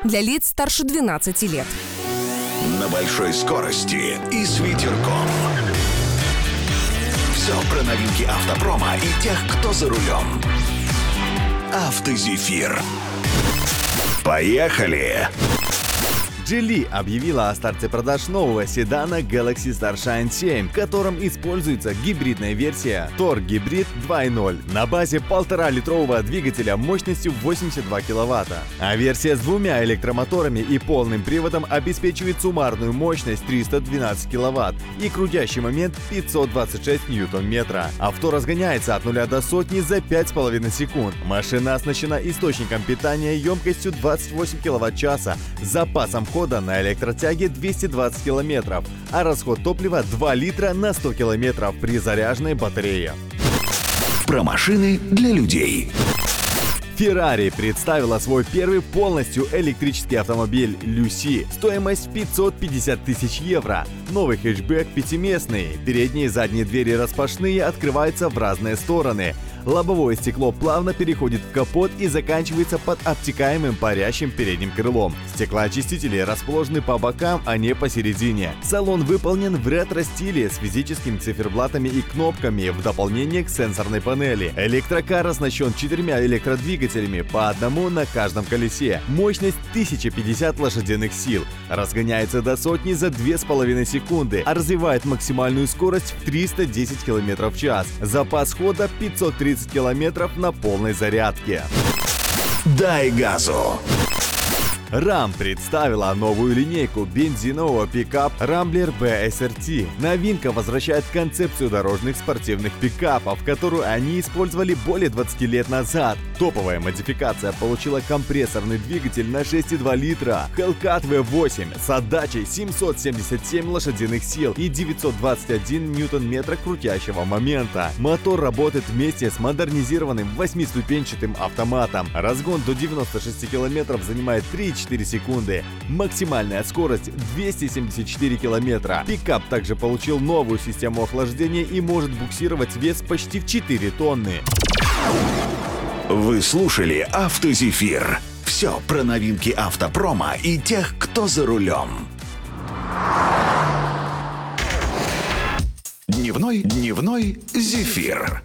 для лиц старше 12 лет. На большой скорости и с ветерком. Все про новинки автопрома и тех, кто за рулем. Автозефир. Поехали! Geely объявила о старте продаж нового седана Galaxy Starshine 7, в котором используется гибридная версия Tor Hybrid 2.0 на базе 1,5-литрового двигателя мощностью 82 кВт. А версия с двумя электромоторами и полным приводом обеспечивает суммарную мощность 312 кВт и крутящий момент 526 Ньютон-метра. Авто разгоняется от 0 до сотни за 5,5 секунд. Машина оснащена источником питания емкостью 28 кВт-часа, запасом хода на электротяге 220 км, а расход топлива 2 литра на 100 км при заряженной батарее. Про машины для людей. Ferrari представила свой первый полностью электрический автомобиль Lucy. Стоимость 550 тысяч евро. Новый хэтчбэк пятиместный. Передние и задние двери распашные, открываются в разные стороны. Лобовое стекло плавно переходит в капот и заканчивается под обтекаемым парящим передним крылом. Стеклоочистители расположены по бокам, а не посередине. Салон выполнен в ретро-стиле с физическими циферблатами и кнопками в дополнение к сенсорной панели. Электрокар оснащен 4 электродвигателями, по одному на каждом колесе. Мощность 1050 лошадиных сил. Разгоняется до сотни за 2,5 секунды, а развивает максимальную скорость в 310 км в час. Запас хода 530 километров на полной зарядке. Дай газу! Ram представила новую линейку бензинового пикап Rambler BSRT. Новинка возвращает концепцию дорожных спортивных пикапов, которую они использовали более 20 лет назад. Топовая модификация получила компрессорный двигатель на 6,2 литра, Hellcat V8 с отдачей 777 лошадиных сил и 921 ньютон-метра крутящего момента. Мотор работает вместе с модернизированным 8-ступенчатым автоматом. Разгон до 96 км занимает 3,4 секунды. Максимальная скорость 274 км. Пикап также получил новую систему охлаждения и может буксировать вес почти в 4 тонны. Вы слушали Автозефир. Все про новинки автопрома и тех, кто за рулем. Дневной зефир.